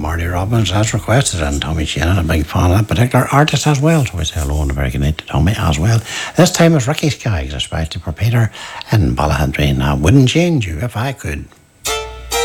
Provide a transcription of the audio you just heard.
Marty Robbins as requested, and Tommy Shannon, a big fan of that particular artist as well. So we say hello and a very good night to Tommy as well. This time it's Ricky Skaggs, especially for Peter in Ballahadreen. I wouldn't change you if I could.